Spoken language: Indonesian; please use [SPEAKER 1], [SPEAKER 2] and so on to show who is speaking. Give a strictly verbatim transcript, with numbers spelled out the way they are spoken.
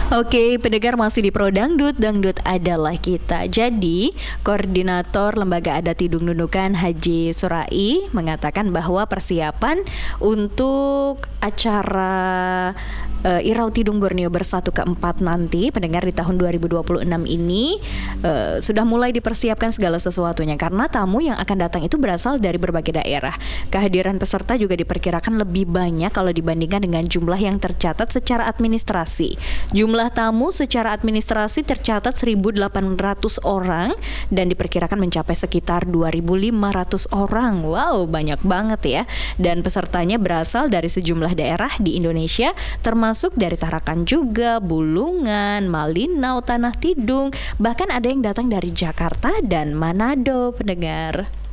[SPEAKER 1] Oke, pendengar masih di Pro Dangdut, Dangdut adalah kita. Jadi, Koordinator Lembaga Adat Tidung Nunukan Haji Surai mengatakan bahwa persiapan untuk acara uh, Irau Tidung Borneo Bersatu keempat nanti, pendengar, di tahun dua ribu dua puluh enam ini uh, sudah mulai dipersiapkan segala sesuatunya karena tamu yang akan datang itu berasal dari berbagai daerah. Kehadiran peserta juga diperkirakan lebih banyak kalau dibandingkan dengan jumlah yang tercatat secara administrasi. Jumlah tamu secara administrasi tercatat seribu delapan ratus orang dan diperkirakan mencapai sekitar dua ribu lima ratus orang. Wow, banyak banget ya. Dan pesertanya berasal dari sejumlah daerah di Indonesia, termasuk dari Tarakan juga, Bulungan, Malinau, Tanah Tidung, bahkan ada yang datang dari Jakarta dan Manado, pendengar.